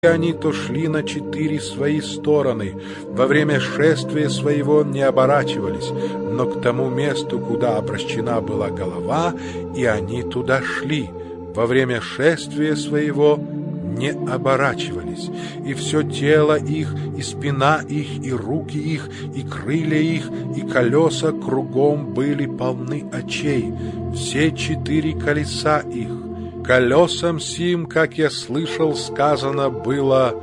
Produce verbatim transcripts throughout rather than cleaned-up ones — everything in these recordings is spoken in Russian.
они то шли на четыре свои стороны, во время шествия своего не оборачивались, но к тому месту, куда обращена была голова, и они туда шли, во время шествия своего не оборачивались, и все тело их, и спина их, и руки их, и крылья их, и колеса кругом были полны очей, все четыре колеса их. Колесам сим, как я слышал, сказано было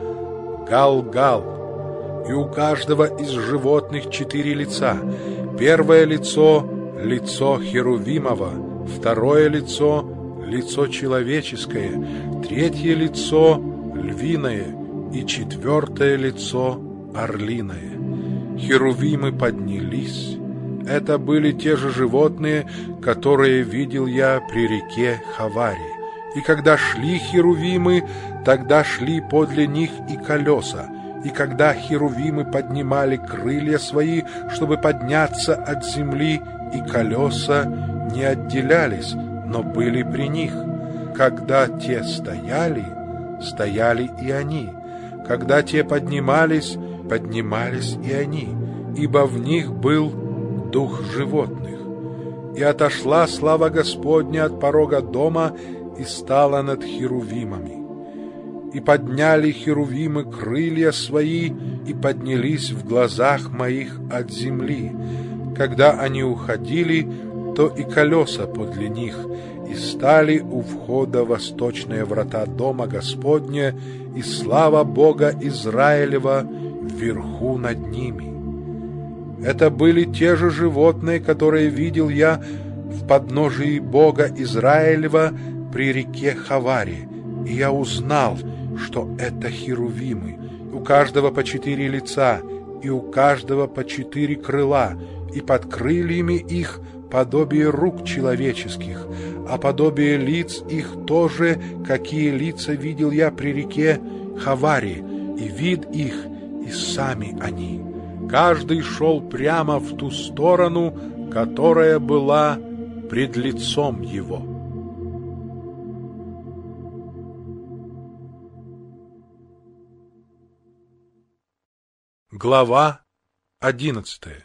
«Гал-гал», и у каждого из животных четыре лица. Первое лицо — лицо Херувимово, второе лицо — лицо человеческое, третье лицо — львиное и четвертое лицо — орлиное. Херувимы поднялись. Это были те же животные, которые видел я при реке Хавари. И когда шли херувимы, тогда шли подле них и колеса. И когда херувимы поднимали крылья свои, чтобы подняться от земли, и колеса не отделялись, но были при них. Когда те стояли, стояли и они. Когда те поднимались, поднимались и они, ибо в них был дух животных. И отошла слава Господня от порога дома, и стала над херувимами. И подняли херувимы крылья свои, и поднялись в глазах моих от земли. Когда они уходили, то и колеса подле них, и стали у входа восточные врата дома Господня, и слава Бога Израилева вверху над ними. Это были те же животные, которые видел я в подножии Бога Израилева при реке Хавари, и я узнал, что это херувимы, у каждого по четыре лица, и у каждого по четыре крыла, и под крыльями их подобие рук человеческих, а подобие лиц их тоже, какие лица видел я при реке Хавари, и вид их, и сами они. Каждый шел прямо в ту сторону, которая была пред лицом его. Глава одиннадцатая.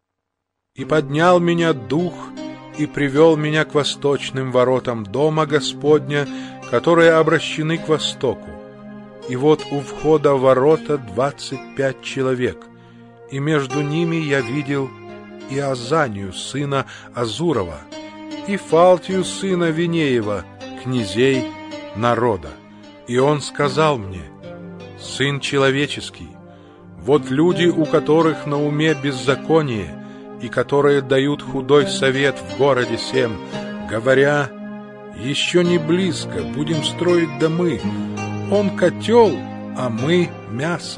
«И поднял меня дух, и привел меня к восточным воротам дома Господня, которые обращены к востоку. И вот у входа в ворота двадцать пять человек, и между ними я видел Иозанию, сына Азурова, и Фалтию, сына Винеева, князей народа. И он сказал мне: сын человеческий, вот люди, у которых на уме беззаконие, и которые дают худой совет в городе сем, говоря: еще не близко, будем строить домы, он котел, а мы мясо.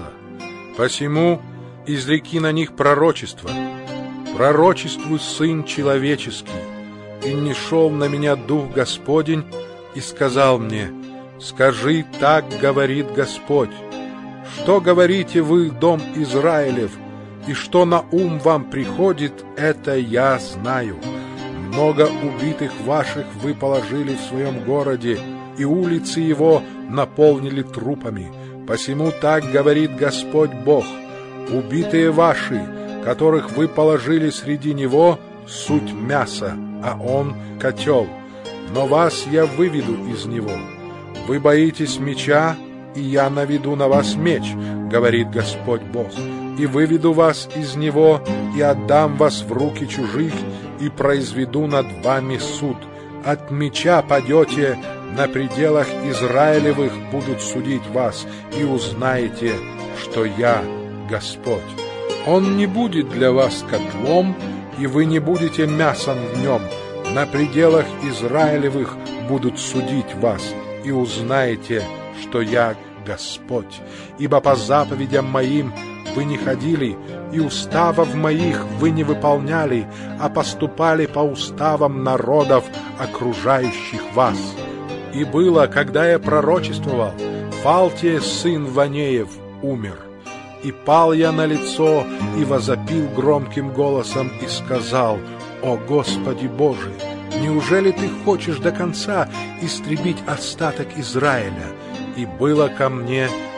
Посему изреки на них пророчество. Пророчествуй, сын человеческий. И не шел на меня дух Господень, и сказал мне: скажи, так говорит Господь. Что говорите вы, дом Израилев, и что на ум вам приходит, это я знаю. Много убитых ваших вы положили в своем городе, и улицы его наполнили трупами. Посему так говорит Господь Бог: убитые ваши, которых вы положили среди него, суть мясо, а он котел. Но вас я выведу из него. Вы боитесь меча, и я наведу на вас меч, говорит Господь Бог, и выведу вас из него, и отдам вас в руки чужих, и произведу над вами суд. От меча падете, на пределах Израилевых будут судить вас, и узнаете, что я Господь. Он не будет для вас котлом, и вы не будете мясом в нем. На пределах Израилевых будут судить вас, и узнаете, что я Господь. Ибо по заповедям моим вы не ходили, и уставов моих вы не выполняли, а поступали по уставам народов, окружающих вас. И было, когда я пророчествовал, Фалтия, сын Ванеев, умер. И пал я на лицо, и возопил громким голосом, и сказал: «О Господи Боже, неужели Ты хочешь до конца истребить остаток Израиля?» И было ко мне